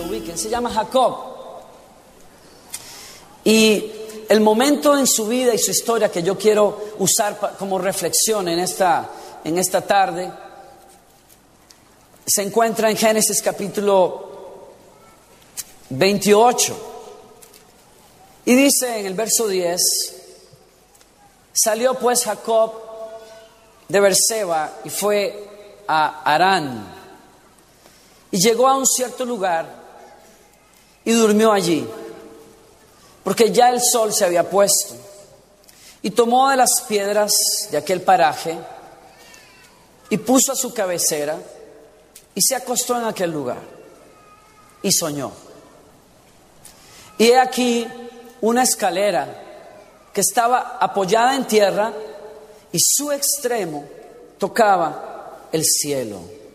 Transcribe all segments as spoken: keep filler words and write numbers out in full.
lo ubiquen, se llama Jacob. Y el momento en su vida y su historia que yo quiero usar pa- como reflexión en esta, en esta tarde se encuentra en Génesis capítulo veintiocho. Y dice en el verso diez: salió pues Jacob de Berseba y fue a Harán, y llegó a un cierto lugar y durmió allí, porque ya el sol se había puesto. Y tomó de las piedras de aquel paraje y puso a su cabecera y se acostó en aquel lugar y soñó. Y he aquí una escalera que estaba apoyada en tierra y su extremo tocaba el cielo.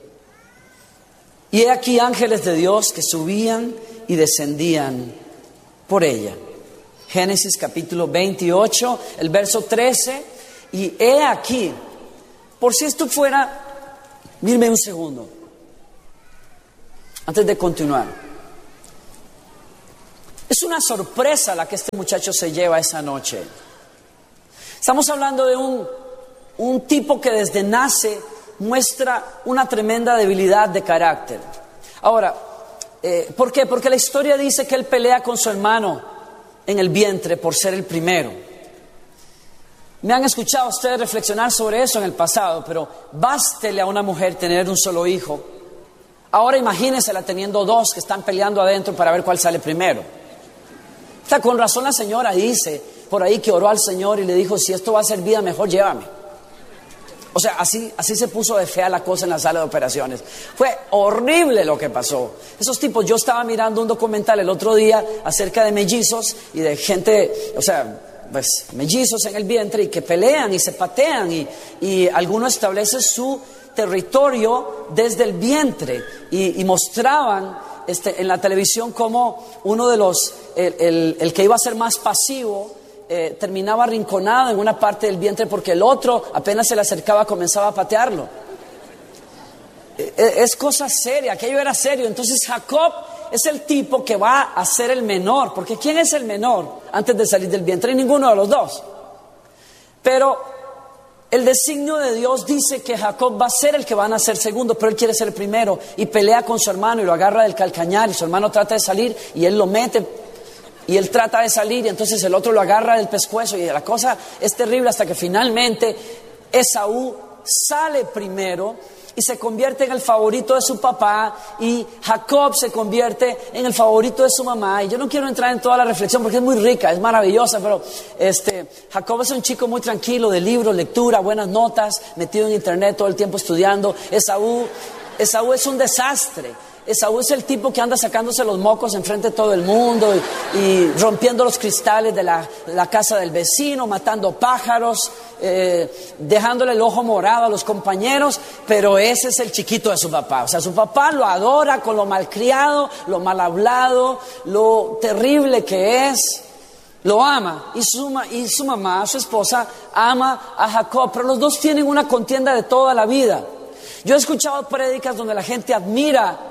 Y he aquí ángeles de Dios que subían y descendían por ella. Génesis capítulo veintiocho, el verso trece. Y he aquí, por si esto fuera, mírame un segundo, antes de continuar. Es una sorpresa la que este muchacho se lleva esa noche. Estamos hablando de un, un tipo que desde nace muestra una tremenda debilidad de carácter. Ahora, eh, ¿por qué? Porque la historia dice que él pelea con su hermano en el vientre por ser el primero. Me han escuchado ustedes reflexionar sobre eso en el pasado, pero bástele a una mujer tener un solo hijo. Ahora imagínensela teniendo dos que están peleando adentro para ver cuál sale primero. O sea, con razón la señora dice por ahí que oró al Señor y le dijo: si esto va a ser vida, mejor llévame. O sea, así, así se puso de fea la cosa en la sala de operaciones. Fue horrible lo que pasó. Esos tipos, yo estaba mirando un documental el otro día acerca de mellizos y de gente, o sea, pues mellizos en el vientre y que pelean y se patean y, y algunos establecen su territorio desde el vientre y, y mostraban este, en la televisión cómo uno de los, el, el, el que iba a ser más pasivo, Eh, terminaba arrinconado en una parte del vientre porque el otro apenas se le acercaba comenzaba a patearlo. Eh, es cosa seria, aquello era serio. Entonces Jacob es el tipo que va a ser el menor, porque ¿quién es el menor antes de salir del vientre? Ninguno de los dos. Pero el designio de Dios dice que Jacob va a ser el que va a nacer segundo, pero él quiere ser el primero y pelea con su hermano y lo agarra del calcañar y su hermano trata de salir y él lo mete. Y él trata de salir y entonces el otro lo agarra del pescuezo y la cosa es terrible hasta que finalmente Esaú sale primero y se convierte en el favorito de su papá y Jacob se convierte en el favorito de su mamá. Y yo no quiero entrar en toda la reflexión porque es muy rica, es maravillosa, pero este, Jacob es un chico muy tranquilo, de libros, lectura, buenas notas, metido en internet todo el tiempo estudiando. Esaú, Esaú es un desastre. Esaú es el tipo que anda sacándose los mocos enfrente de todo el mundo y, y rompiendo los cristales de la, la casa del vecino, matando pájaros, eh, dejándole el ojo morado a los compañeros, pero ese es el chiquito de su papá. O sea, su papá lo adora con lo malcriado, lo mal hablado, lo terrible que es. Lo ama y su, y su mamá, su esposa, ama a Jacob, pero los dos tienen una contienda de toda la vida. Yo he escuchado prédicas donde la gente admira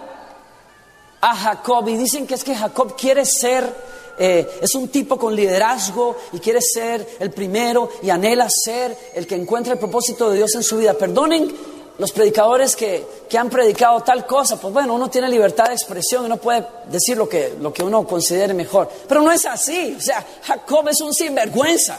a Jacob y dicen que es que Jacob quiere ser, eh, es un tipo con liderazgo y quiere ser el primero y anhela ser el que encuentra el propósito de Dios en su vida. Perdonen los predicadores que, que han predicado tal cosa, pues bueno, uno tiene libertad de expresión y uno puede decir lo que, lo que uno considere mejor, pero no es así. O sea, Jacob es un sinvergüenza.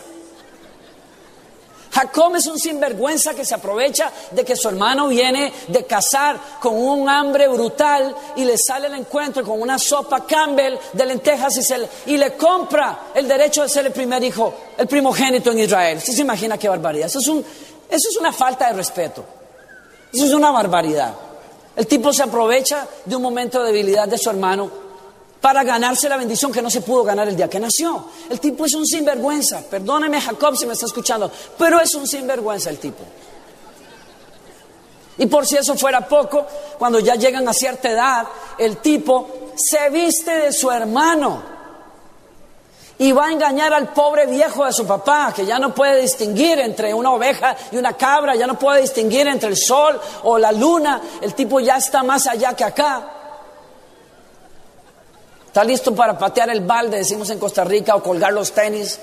Jacob es un sinvergüenza que se aprovecha de que su hermano viene de cazar con un hambre brutal y le sale al encuentro con una sopa Campbell de lentejas y, se le, y le compra el derecho de ser el primer hijo, el primogénito en Israel. ¿Usted se imagina qué barbaridad? Eso es, un, eso es una falta de respeto. Eso es una barbaridad. El tipo se aprovecha de un momento de debilidad de su hermano para ganarse la bendición que no se pudo ganar el día que nació. El tipo es un sinvergüenza. Perdóneme, Jacob, si me está escuchando, pero es un sinvergüenza el tipo. Y por si eso fuera poco, cuando ya llegan a cierta edad, el tipo se viste de su hermano y va a engañar al pobre viejo de su papá, que ya no puede distinguir entre una oveja y una cabra, ya no puede distinguir entre el sol o la luna. El tipo ya está más allá que acá. Está listo para patear el balde, decimos en Costa Rica, o colgar los tenis.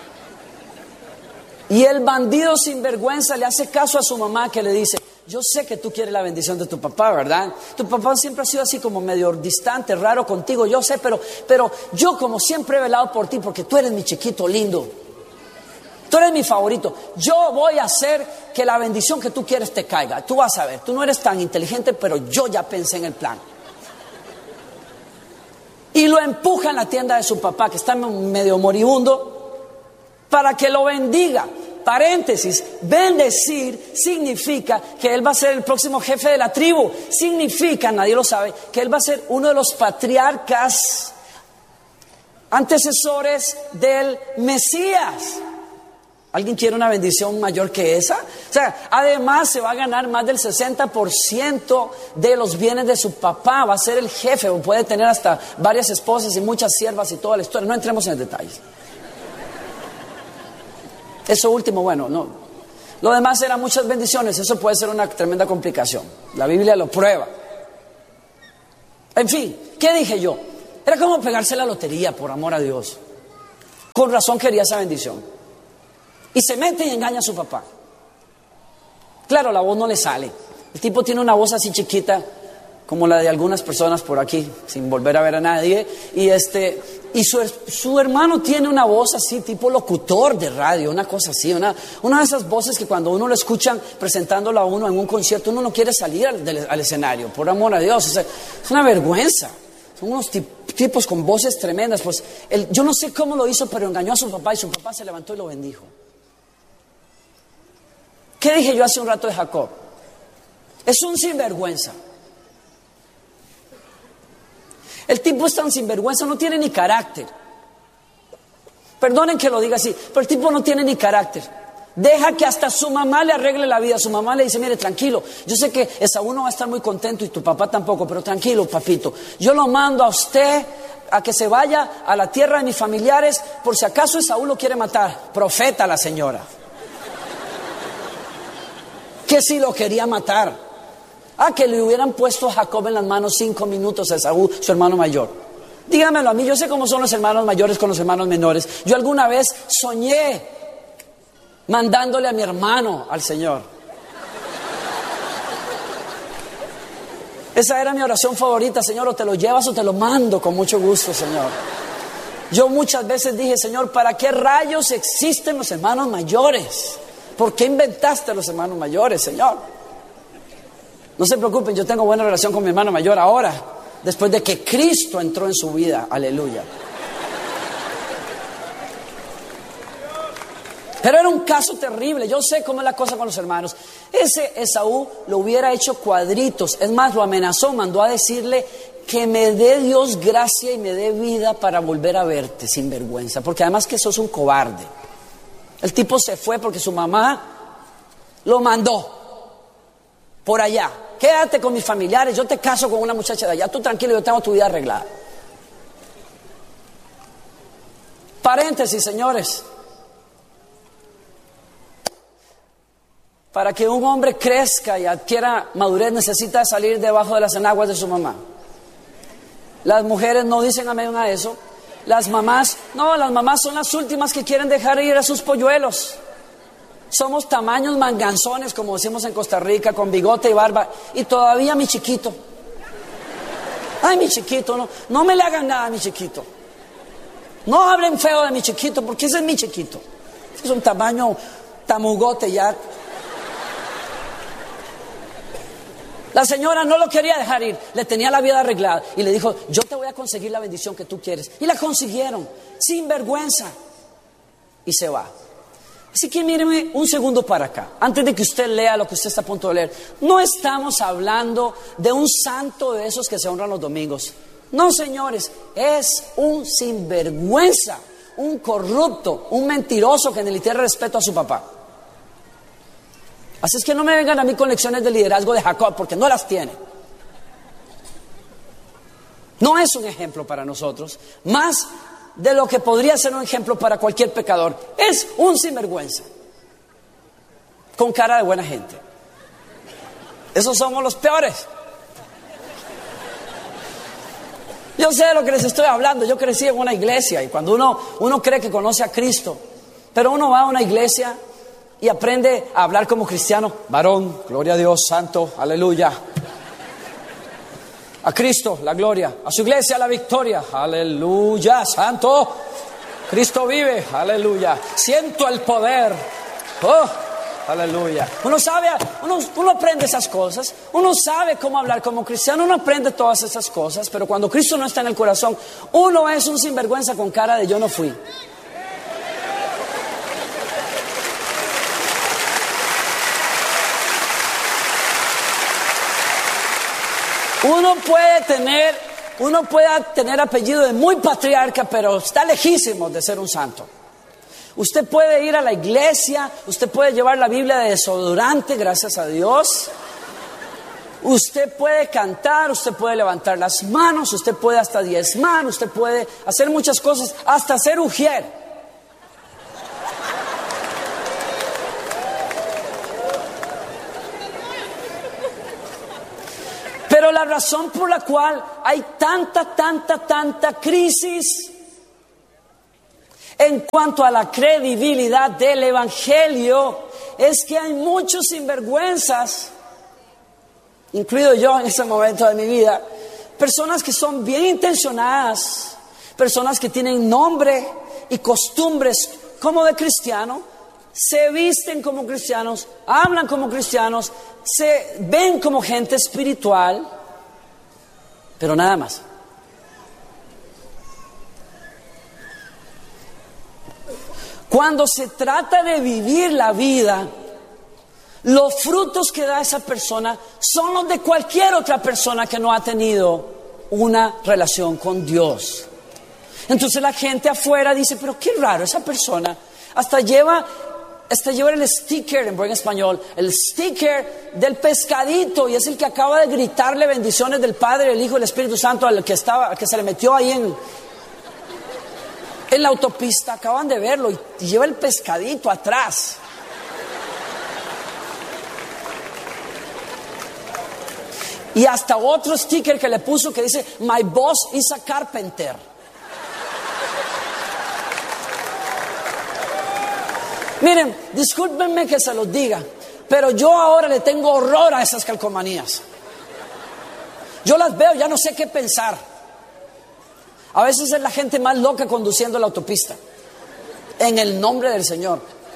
Y el bandido sinvergüenza le hace caso a su mamá que le dice: yo sé que tú quieres la bendición de tu papá, ¿verdad? Tu papá siempre ha sido así como medio distante, raro contigo, yo sé, pero, pero yo como siempre he velado por ti porque tú eres mi chiquito lindo. Tú eres mi favorito. Yo voy a hacer que la bendición que tú quieres te caiga. Tú vas a ver, tú no eres tan inteligente, pero yo ya pensé en el plan. Y lo empuja en la tienda de su papá, que está medio moribundo, para que lo bendiga. Paréntesis, bendecir significa que él va a ser el próximo jefe de la tribu. Significa, nadie lo sabe, que él va a ser uno de los patriarcas antecesores del Mesías. ¿Alguien quiere una bendición mayor que esa? O sea, además se va a ganar más del sesenta por ciento de los bienes de su papá. Va a ser el jefe, o puede tener hasta varias esposas y muchas siervas y toda la historia. No entremos en detalles. Eso último, bueno, no. Lo demás eran muchas bendiciones. Eso puede ser una tremenda complicación. La Biblia lo prueba. En fin, ¿qué dije yo? Era como pegarse la lotería, por amor a Dios. Con razón quería esa bendición. Y se mete y engaña a su papá. Claro, la voz no le sale. El tipo tiene una voz así chiquita, como la de algunas personas por aquí, sin volver a ver a nadie. Y este y su, su hermano tiene una voz así, tipo locutor de radio, una cosa así, una, una de esas voces que cuando uno lo escuchan presentándolo a uno en un concierto, uno no quiere salir al, del, al escenario, por amor a Dios. O sea, es una vergüenza. Son unos tip, tipos con voces tremendas. Pues él, yo no sé cómo lo hizo, pero engañó a su papá y su papá se levantó y lo bendijo. ¿Qué dije yo hace un rato de Jacob? Es un sinvergüenza. El tipo es tan sinvergüenza, no tiene ni carácter. Perdonen que lo diga así, pero el tipo no tiene ni carácter. Deja que hasta su mamá le arregle la vida. Su mamá le dice: mire, tranquilo, yo sé que Esaú no va a estar muy contento y tu papá tampoco, pero tranquilo, papito, yo lo mando a usted a que se vaya a la tierra de mis familiares por si acaso Esaú lo quiere matar. Profeta la señora. Que si lo quería matar. Ah, que le hubieran puesto a Jacob en las manos cinco minutos a Esaú, su hermano mayor. Dígamelo a mí, yo sé cómo son los hermanos mayores con los hermanos menores. Yo alguna vez soñé mandándole a mi hermano al Señor. Esa era mi oración favorita: Señor, o te lo llevas o te lo mando con mucho gusto, Señor. Yo muchas veces dije: Señor, ¿para qué rayos existen los hermanos mayores? ¿Por qué inventaste a los hermanos mayores, Señor? No se preocupen, yo tengo buena relación con mi hermano mayor ahora, después de que Cristo entró en su vida. Aleluya. Pero era un caso terrible. Yo sé cómo es la cosa con los hermanos. Ese Esaú lo hubiera hecho cuadritos. Es más, lo amenazó, mandó a decirle: que me dé Dios gracia y me dé vida para volver a verte, sin vergüenza. Porque además que sos un cobarde. El tipo se fue porque su mamá lo mandó por allá. Quédate con mis familiares, yo te caso con una muchacha de allá. Tú tranquilo, yo tengo tu vida arreglada. Paréntesis, señores. Para que un hombre crezca y adquiera madurez, necesita salir debajo de las enaguas de su mamá. Las mujeres no dicen amén a eso. Las mamás, no, las mamás son las últimas que quieren dejar ir a sus polluelos. Somos tamaños manganzones, como decimos en Costa Rica, con bigote y barba. Y todavía mi chiquito. Ay, mi chiquito, no, no me le hagan nada a mi chiquito. No hablen feo de mi chiquito, porque ese es mi chiquito. Es un tamaño tamugote ya. La señora no lo quería dejar ir, le tenía la vida arreglada y le dijo: yo te voy a conseguir la bendición que tú quieres. Y la consiguieron, sin vergüenza. Y se va. Así que míreme un segundo para acá, antes de que usted lea lo que usted está a punto de leer. No estamos hablando de un santo de esos que se honran los domingos. No, señores, es un sinvergüenza, un corrupto, un mentiroso que ni le tiene respeto a su papá. Así es que no me vengan a mí con lecciones de liderazgo de Jacob, porque no las tiene. No es un ejemplo para nosotros, más de lo que podría ser un ejemplo para cualquier pecador. Es un sinvergüenza, con cara de buena gente. Esos somos los peores. Yo sé de lo que les estoy hablando. Yo crecí en una iglesia y cuando uno, uno cree que conoce a Cristo, pero uno va a una iglesia y aprende a hablar como cristiano. Varón, gloria a Dios, santo, aleluya. A Cristo, la gloria. A su iglesia, la victoria. Aleluya, santo. Cristo vive, aleluya. Siento el poder. Oh, aleluya. Uno sabe, uno, uno aprende esas cosas. Uno sabe cómo hablar como cristiano. Uno aprende todas esas cosas. Pero cuando Cristo no está en el corazón, uno es un sinvergüenza con cara de yo no fui. Uno puede tener, uno puede tener apellido de muy patriarca, pero está lejísimo de ser un santo. Usted puede ir a la iglesia, usted puede llevar la Biblia de desodorante, gracias a Dios. Usted puede cantar, usted puede levantar las manos, usted puede hasta diezmar, usted puede hacer muchas cosas, hasta ser ujier. Pero la razón por la cual hay tanta, tanta, tanta crisis en cuanto a la credibilidad del Evangelio es que hay muchos sinvergüenzas, incluido yo en ese momento de mi vida, personas que son bien intencionadas, personas que tienen nombre y costumbres como de cristiano, se visten como cristianos, hablan como cristianos, se ven como gente espiritual, pero nada más. Cuando se trata de vivir la vida, los frutos que da esa persona son los de cualquier otra persona que no ha tenido una relación con Dios. Entonces la gente afuera dice, pero qué raro, esa persona hasta lleva... Hasta llevar el sticker, en buen español, el sticker del pescadito, y es el que acaba de gritarle bendiciones del Padre, el Hijo y el Espíritu Santo al que estaba, al que se le metió ahí en, en la autopista. Acaban de verlo y, y lleva el pescadito atrás. Y hasta otro sticker que le puso que dice, my boss is a carpenter. Miren, discúlpenme que se los diga, pero yo ahora le tengo horror a esas calcomanías. Yo las veo, ya no sé qué pensar. A veces es la gente más loca conduciendo la autopista. En el nombre del Señor.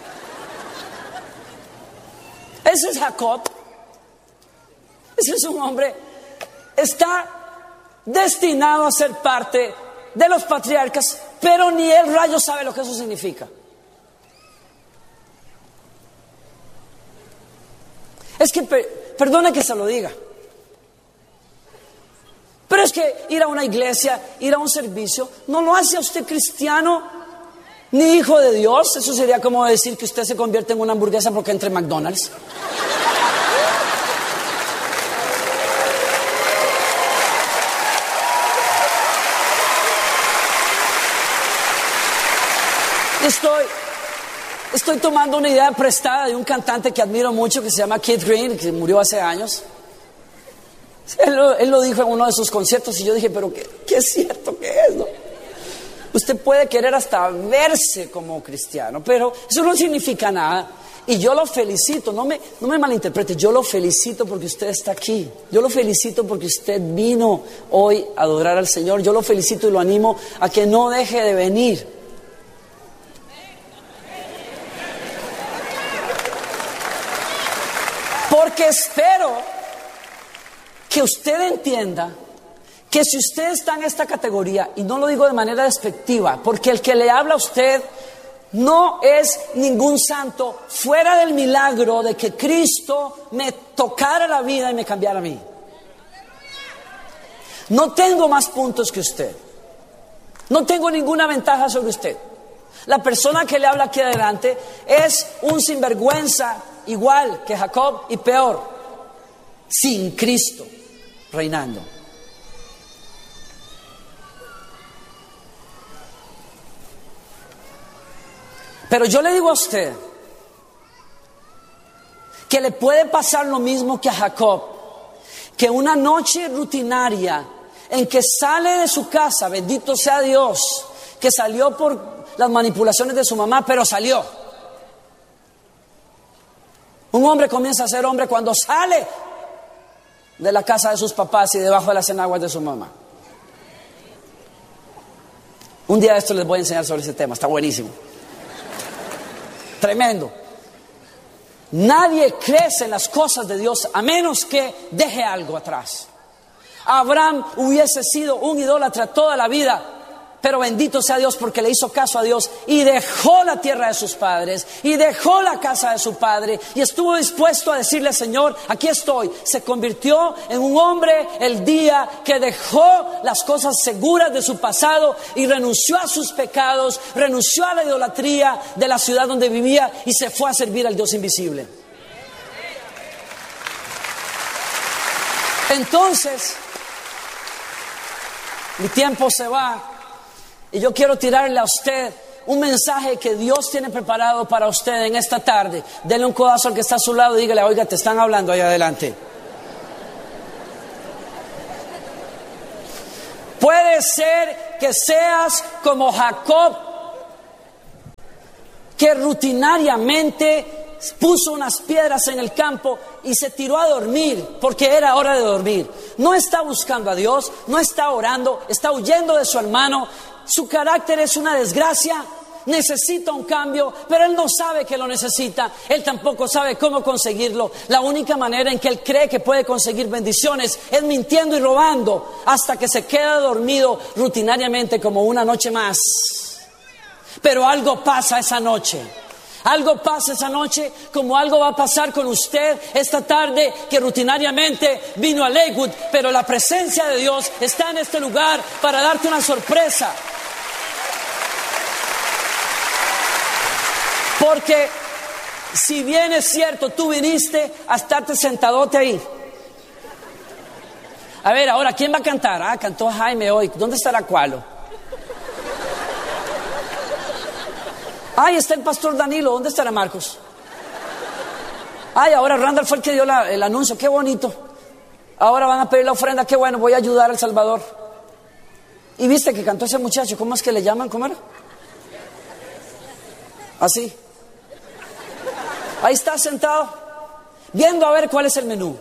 Ese es Jacob. Ese es un hombre. Está destinado a ser parte de los patriarcas, pero ni el rayo sabe lo que eso significa. Es que, per, perdone que se lo diga, pero es que ir a una iglesia, ir a un servicio, no lo hace a usted cristiano ni hijo de Dios. Eso sería como decir que usted se convierte en una hamburguesa porque entra en McDonald's. Estoy... Estoy tomando una idea prestada de un cantante que admiro mucho, que se llama Keith Green, que murió hace años. Él lo, él lo dijo en uno de sus conciertos y yo dije, pero qué, qué es cierto que es, ¿no? Usted puede querer hasta verse como cristiano, pero eso no significa nada. Y yo lo felicito, no me, no me malinterprete, yo lo felicito porque usted está aquí. Yo lo felicito porque usted vino hoy a adorar al Señor. Yo lo felicito y lo animo a que no deje de venir. Porque espero que usted entienda que si usted está en esta categoría, y no lo digo de manera despectiva, porque el que le habla a usted no es ningún santo fuera del milagro de que Cristo me tocara la vida y me cambiara a mí. No tengo más puntos que usted. No tengo ninguna ventaja sobre usted. La persona que le habla aquí adelante es un sinvergüenza igual que Jacob y peor, sin Cristo reinando. Pero yo le digo a usted que le puede pasar lo mismo que a Jacob, que una noche rutinaria en que sale de su casa, bendito sea Dios, que salió por las manipulaciones de su mamá, pero salió. Un hombre comienza a ser hombre cuando sale de la casa de sus papás y debajo de las enaguas de su mamá. Un día de esto les voy a enseñar sobre ese tema, está buenísimo. Tremendo. Nadie crece en las cosas de Dios a menos que deje algo atrás. Abraham hubiese sido un idólatra toda la vida, pero bendito sea Dios porque le hizo caso a Dios y dejó la tierra de sus padres y dejó la casa de su padre y estuvo dispuesto a decirle: Señor, aquí estoy. Se convirtió en un hombre el día que dejó las cosas seguras de su pasado y renunció a sus pecados, renunció a la idolatría de la ciudad donde vivía y se fue a servir al Dios invisible. Entonces, mi tiempo se va. Y yo quiero tirarle a usted un mensaje que Dios tiene preparado para usted en esta tarde. Dele un codazo al que está a su lado y dígale: oiga, te están hablando ahí adelante. Puede ser que seas como Jacob, que rutinariamente puso unas piedras en el campo y se tiró a dormir porque era hora de dormir. No está buscando a Dios, no está orando, está huyendo de su hermano. Su carácter es una desgracia, necesita un cambio, pero él no sabe que lo necesita. Él tampoco sabe cómo conseguirlo. La única manera en que él cree que puede conseguir bendiciones es mintiendo y robando hasta que se queda dormido rutinariamente como una noche más. Pero algo pasa esa noche. Algo pasa esa noche, como algo va a pasar con usted esta tarde, que rutinariamente vino a Lakewood, pero la presencia de Dios está en este lugar para darte una sorpresa. Porque si bien es cierto, tú viniste a estarte sentadote ahí. A ver, ahora, ¿quién va a cantar? Ah, cantó Jaime hoy. ¿Dónde estará Cualo? Ay, está el pastor Danilo. ¿Dónde estará Marcos? Ay, ahora Randall fue el que dio la, el anuncio. Qué bonito. Ahora van a pedir la ofrenda. Qué bueno, voy a ayudar al Salvador. Y viste que cantó ese muchacho. ¿Cómo es que le llaman? ¿Cómo era? Así. Ahí está sentado, viendo a ver cuál es el menú.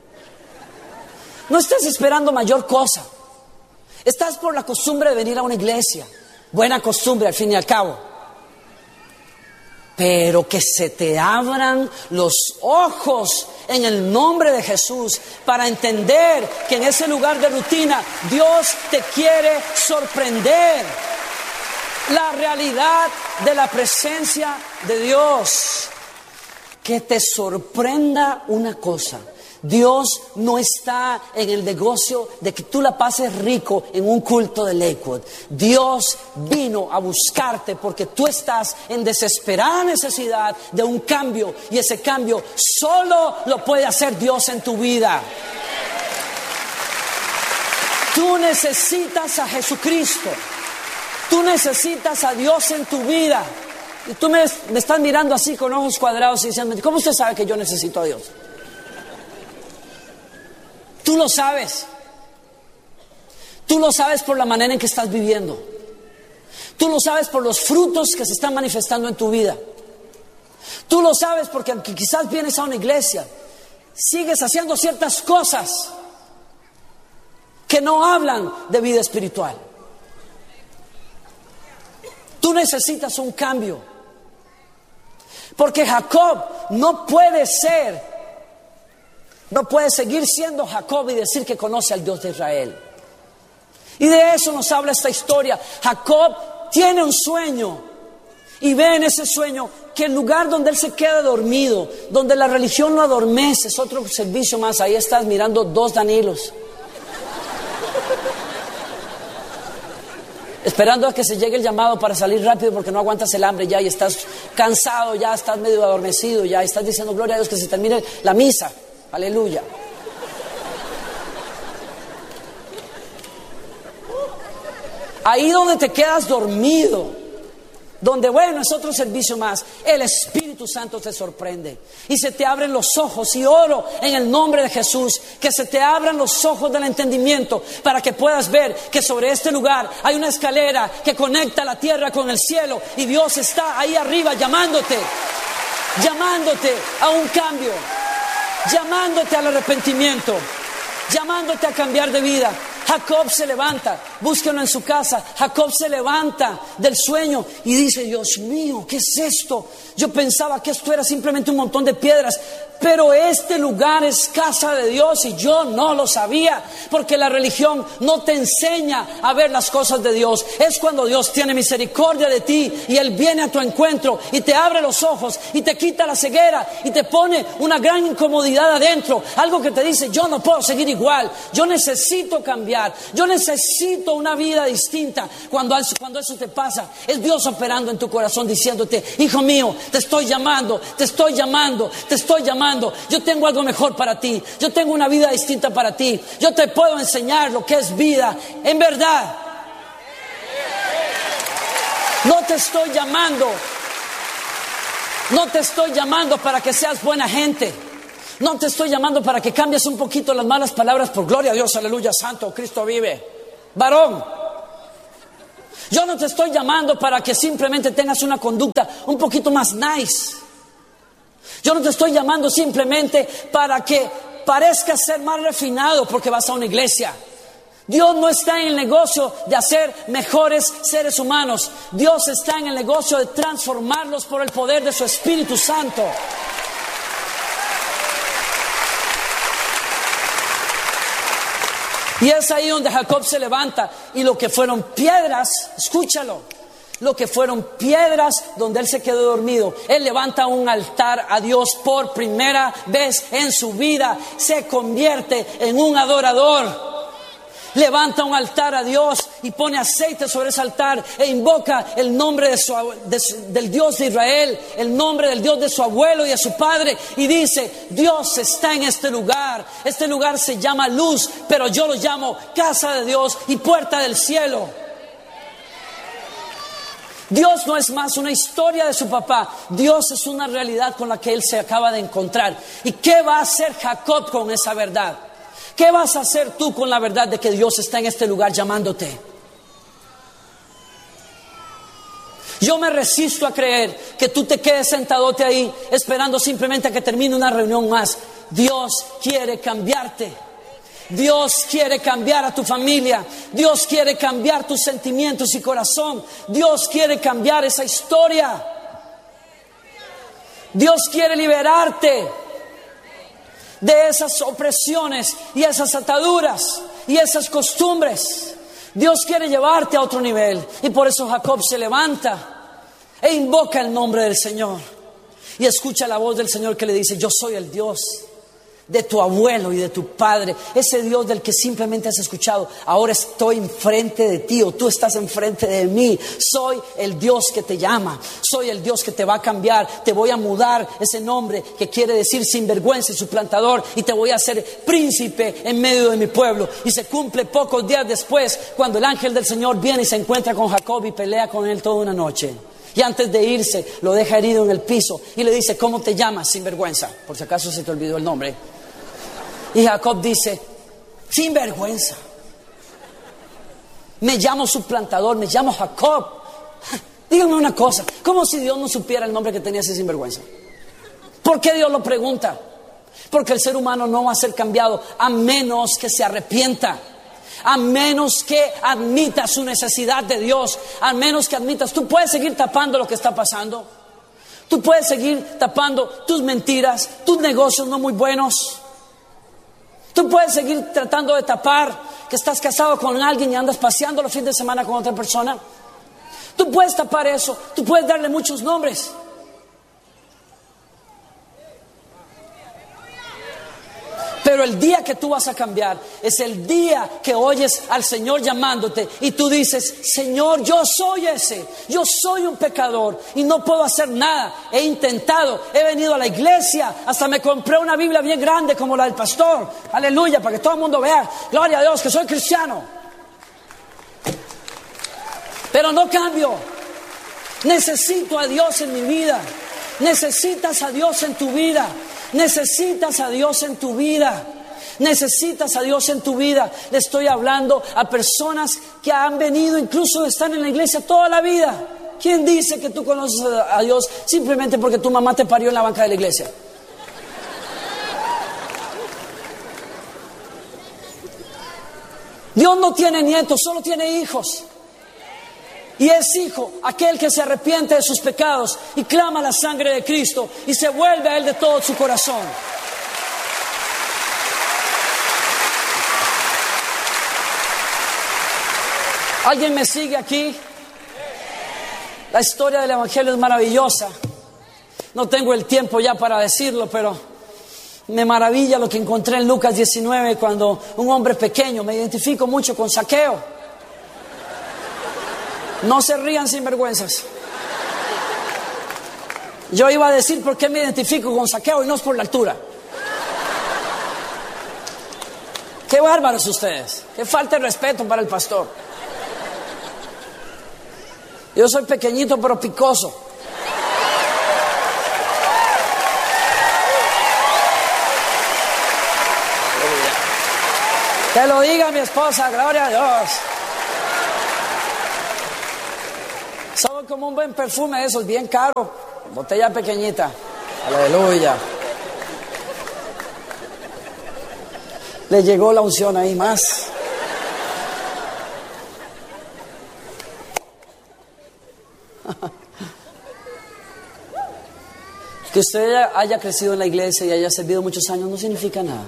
No estás esperando mayor cosa. Estás por la costumbre de venir a una iglesia. Buena costumbre al fin y al cabo. Pero que se te abran los ojos en el nombre de Jesús para entender que en ese lugar de rutina Dios te quiere sorprender. La realidad de la presencia de Dios. Que te sorprenda una cosa. Dios no está en el negocio de que tú la pases rico en un culto de Lakewood. Dios vino a buscarte porque tú estás en desesperada necesidad de un cambio. Y ese cambio solo lo puede hacer Dios en tu vida. Tú necesitas a Jesucristo. Tú necesitas a Dios en tu vida. Y tú me, me estás mirando así con ojos cuadrados y diciendo: ¿cómo usted sabe que yo necesito a Dios? Tú lo sabes. Tú lo sabes por la manera en que estás viviendo. Tú lo sabes por los frutos que se están manifestando en tu vida. Tú lo sabes porque aunque quizás vienes a una iglesia, sigues haciendo ciertas cosas que no hablan de vida espiritual. Tú necesitas un cambio. Porque Jacob no puede ser, no puede seguir siendo Jacob y decir que conoce al Dios de Israel. Y de eso nos habla esta historia. Jacob tiene un sueño y ve en ese sueño que el lugar donde él se queda dormido, donde la religión lo adormece, es otro servicio más. Ahí estás mirando dos Danilos, esperando a que se llegue el llamado para salir rápido porque no aguantas el hambre ya y estás cansado, ya estás medio adormecido, ya estás diciendo gloria a Dios que se termine la misa. Aleluya. Ahí donde te quedas dormido, donde, bueno, es otro servicio más, el Espíritu Santo te sorprende y se te abren los ojos. Y oro en el nombre de Jesús que se te abran los ojos del entendimiento para que puedas ver que sobre este lugar hay una escalera que conecta la tierra con el cielo y Dios está ahí arriba llamándote, llamándote a un cambio, llamándote al arrepentimiento, llamándote a cambiar de vida. Jacob se levanta, búsquenlo en su casa. Jacob se levanta del sueño y dice: Dios mío, ¿qué es esto? Yo pensaba que esto era simplemente un montón de piedras, pero este lugar es casa de Dios y yo no lo sabía, porque la religión no te enseña a ver las cosas de Dios. Es cuando Dios tiene misericordia de ti y Él viene a tu encuentro y te abre los ojos y te quita la ceguera y te pone una gran incomodidad adentro, algo que te dice: yo no puedo seguir igual, yo necesito cambiar, yo necesito una vida distinta. Cuando, cuando eso te pasa, es Dios operando en tu corazón diciéndote: hijo mío, te estoy llamando, te estoy llamando, te estoy llamando. Yo tengo algo mejor para ti, yo tengo una vida distinta para ti, yo te puedo enseñar lo que es vida en verdad. No te estoy llamando, no te estoy llamando para que seas buena gente. No te estoy llamando para que cambies un poquito las malas palabras por gloria a Dios, aleluya, santo, Cristo vive, varón. Yo no te estoy llamando para que simplemente tengas una conducta un poquito más nice. Yo no te estoy llamando simplemente para que parezcas ser más refinado porque vas a una iglesia. Dios no está en el negocio de hacer mejores seres humanos. Dios está en el negocio de transformarlos por el poder de su Espíritu Santo. Y es ahí donde Jacob se levanta y lo que fueron piedras, escúchalo, lo que fueron piedras donde él se quedó dormido, él levanta un altar a Dios por primera vez en su vida, se convierte en un adorador. Levanta un altar a Dios y pone aceite sobre ese altar e invoca el nombre de su, de, del Dios de Israel, el nombre del Dios de su abuelo y de su padre, y dice: Dios está en este lugar. Este lugar se llama Luz, pero yo lo llamo casa de Dios y puerta del cielo. Dios no es más una historia de su papá. Dios es una realidad con la que él se acaba de encontrar. ¿Y qué va a hacer Jacob con esa verdad? ¿Qué vas a hacer tú con la verdad de que Dios está en este lugar llamándote? Yo me resisto a creer que tú te quedes sentadote ahí esperando simplemente a que termine una reunión más. Dios quiere cambiarte. Dios quiere cambiar a tu familia. Dios quiere cambiar tus sentimientos y corazón. Dios quiere cambiar esa historia. Dios quiere liberarte de esas opresiones y esas ataduras y esas costumbres. Dios quiere llevarte a otro nivel. Y por eso Jacob se levanta e invoca el nombre del Señor y escucha la voz del Señor que le dice: yo soy el Dios de tu abuelo y de tu padre, ese Dios del que simplemente has escuchado. Ahora estoy enfrente de ti, o tú estás enfrente de mí. Soy el Dios que te llama, soy el Dios que te va a cambiar. Te voy a mudar ese nombre que quiere decir sinvergüenza y suplantador, y te voy a hacer príncipe en medio de mi pueblo. Y se cumple pocos días después, cuando el ángel del Señor viene y se encuentra con Jacob y pelea con él toda una noche. Y antes de irse, lo deja herido en el piso y le dice: ¿cómo te llamas, sinvergüenza? Por si acaso se te olvidó el nombre. Y Jacob dice: sinvergüenza. Me llamo suplantador, me llamo Jacob. Díganme una cosa, ¿cómo si Dios no supiera el nombre que tenía ese sinvergüenza? ¿Por qué Dios lo pregunta? Porque el ser humano no va a ser cambiado a menos que se arrepienta, a menos que admita su necesidad de Dios, a menos que admitas. Tú puedes seguir tapando lo que está pasando, tú puedes seguir tapando tus mentiras, tus negocios no muy buenos. Tú puedes seguir tratando de tapar que estás casado con alguien y andas paseando los fines de semana con otra persona. Tú puedes tapar eso, tú puedes darle muchos nombres. Pero el día que tú vas a cambiar es el día que oyes al Señor llamándote y tú dices: Señor, yo soy ese, yo soy un pecador y no puedo hacer nada. He intentado, he venido a la iglesia, hasta me compré una Biblia bien grande como la del pastor, aleluya, para que todo el mundo vea, gloria a Dios, que soy cristiano. Pero no cambio, Necesito a Dios en mi vida. Necesitas a Dios en tu vida. Necesitas a Dios en tu vida. Necesitas a Dios en tu vida. Le estoy hablando a personas que han venido, incluso están en la iglesia toda la vida. ¿Quién dice que tú conoces a Dios simplemente porque tu mamá te parió en la banca de la iglesia? Dios no tiene nietos, solo tiene hijos. Y es hijo aquel que se arrepiente de sus pecados y clama la sangre de Cristo y se vuelve a Él de todo su corazón. ¿Alguien me sigue aquí? La historia del Evangelio es maravillosa. No tengo el tiempo ya para decirlo, pero me maravilla lo que encontré en Lucas diecinueve cuando un hombre pequeño, me identifico mucho con Zaqueo. No se rían sinvergüenzas. Yo iba a decir por qué me identifico con Zaqueo y no es por la altura. Qué bárbaros ustedes. Qué falta de respeto para el pastor. Yo soy pequeñito pero picoso. Que lo diga mi esposa, gloria a Dios. Soy como un buen perfume de esos, bien caro. Botella pequeñita. Aleluya. Le llegó la unción ahí más. Que usted haya crecido en la iglesia y haya servido muchos años no significa nada.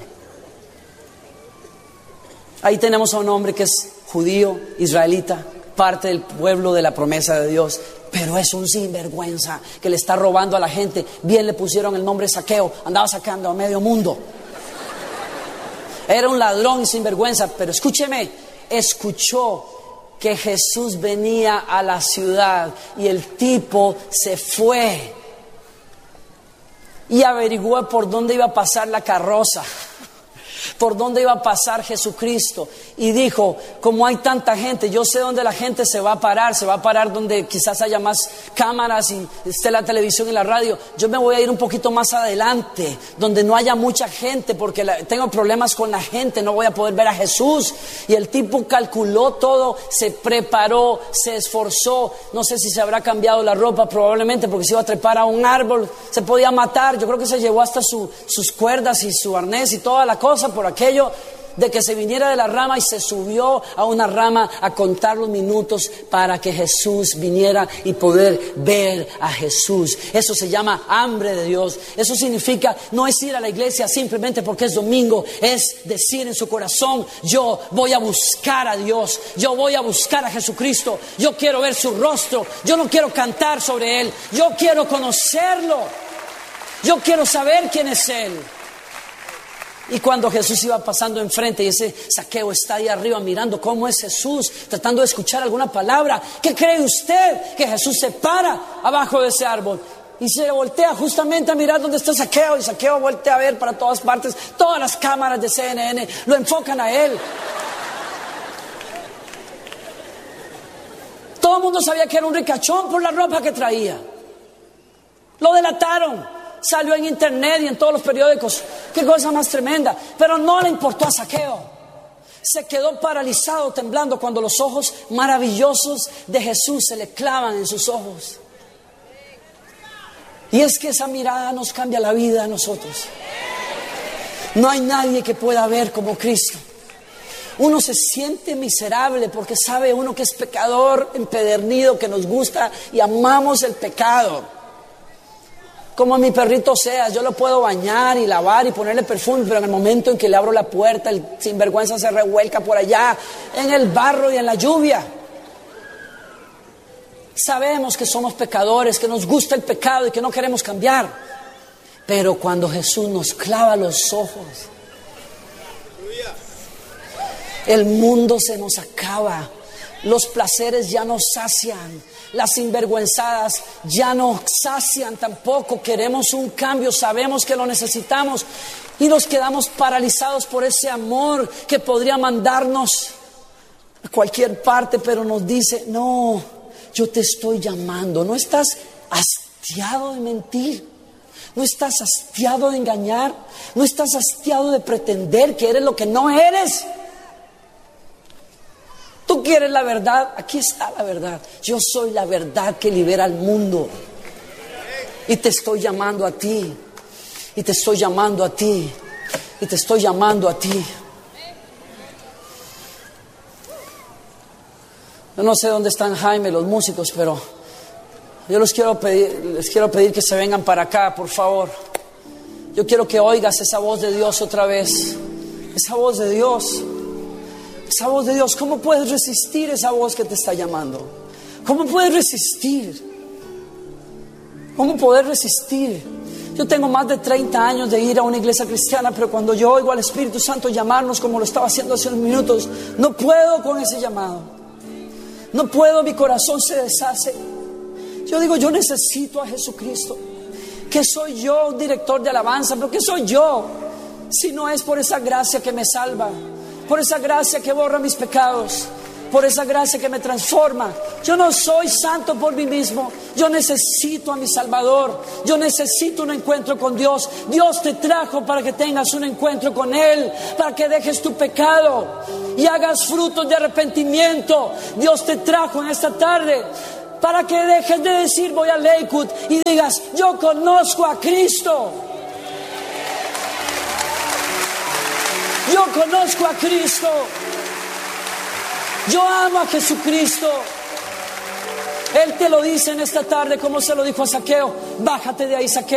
Ahí tenemos a un hombre que es judío, israelita, parte del pueblo de la promesa de Dios, pero es un sinvergüenza que le está robando a la gente. Bien le pusieron el nombre Zaqueo, andaba sacando a medio mundo. Era un ladrón y sinvergüenza, pero escúcheme, escuchó que Jesús venía a la ciudad y el tipo se fue y averiguó por dónde iba a pasar la carroza, por dónde iba a pasar Jesucristo, y dijo: como hay tanta gente, yo sé dónde la gente se va a parar, se va a parar donde quizás haya más cámaras y esté la televisión y la radio. Yo me voy a ir un poquito más adelante, donde no haya mucha gente, porque la, tengo problemas con la gente, no voy a poder ver a Jesús. Y el tipo calculó todo, se preparó, se esforzó. No sé si se habrá cambiado la ropa, probablemente, porque se iba a trepar a un árbol, se podía matar. Yo creo que se llevó hasta su, sus cuerdas y su arnés y toda la cosa por aquello de que se viniera de la rama, y se subió a una rama a contar los minutos para que Jesús viniera y poder ver a Jesús. Eso se llama hambre de Dios. Eso significa no es ir a la iglesia simplemente porque es domingo, es decir en su corazón: yo voy a buscar a Dios, yo voy a buscar a Jesucristo, yo quiero ver su rostro, yo no quiero cantar sobre Él, yo quiero conocerlo, yo quiero saber quién es Él. Y cuando Jesús iba pasando enfrente y ese Zaqueo está ahí arriba mirando cómo es Jesús, tratando de escuchar alguna palabra, ¿qué cree usted? Que Jesús se para abajo de ese árbol y se voltea justamente a mirar dónde está Zaqueo, y Zaqueo voltea a ver para todas partes. Todas las cámaras de C N N lo enfocan a él. Todo el mundo sabía que era un ricachón por la ropa que traía. Lo delataron. Salió en internet y en todos los periódicos. Qué cosa más tremenda. Pero no le importó a Zaqueo. Se quedó paralizado, temblando, cuando los ojos maravillosos de Jesús se le clavan en sus ojos. Y es que esa mirada nos cambia la vida a nosotros. No hay nadie que pueda ver como Cristo. Uno se siente miserable porque sabe uno que es pecador empedernido, que nos gusta y amamos el pecado. Como mi perrito Sea, yo lo puedo bañar y lavar y ponerle perfume, pero en el momento en que le abro la puerta, el sinvergüenza se revuelca por allá, en el barro y en la lluvia. Sabemos que somos pecadores, que nos gusta el pecado y que no queremos cambiar. Pero cuando Jesús nos clava los ojos, el mundo se nos acaba. Los placeres ya no sacian. Las sinvergüenzadas ya no sacian tampoco. Queremos un cambio, sabemos que lo necesitamos y nos quedamos paralizados por ese amor que podría mandarnos a cualquier parte, pero nos dice: no, yo te estoy llamando. No estás hastiado de mentir. No estás hastiado de engañar. No estás hastiado de pretender que eres lo que no eres. Tú quieres la verdad. Aquí está la verdad. Yo soy la verdad que libera al mundo. Y te estoy llamando a ti. Y te estoy llamando a ti. Y te estoy llamando a ti. Yo no sé dónde están Jaime, los músicos, pero yo les quiero pedir, les quiero pedir que se vengan para acá, por favor. Yo quiero que oigas esa voz de Dios otra vez. Esa voz de Dios. Esa voz de Dios. ¿Cómo puedes resistir esa voz que te está llamando? ¿Cómo puedes resistir? ¿Cómo poder resistir? Yo tengo más de treinta años de ir a una iglesia cristiana, pero cuando yo oigo al Espíritu Santo llamarnos como lo estaba haciendo hace unos minutos, no puedo con ese llamado. No puedo, mi corazón se deshace. Yo digo, yo necesito a Jesucristo. ¿Qué soy yo, un director de alabanza? ¿Pero qué soy yo? Si no es por esa gracia que me salva, por esa gracia que borra mis pecados, por esa gracia que me transforma. Yo no soy santo por mí mismo. Yo necesito a mi Salvador. Yo necesito un encuentro con Dios. Dios te trajo para que tengas un encuentro con Él, para que dejes tu pecado y hagas frutos de arrepentimiento. Dios te trajo en esta tarde para que dejes de decir voy a Lakewood y digas yo conozco a Cristo. Yo conozco a Cristo. Yo amo a Jesucristo. Él te lo dice en esta tarde como se lo dijo a Zaqueo. Bájate de ahí, Zaqueo.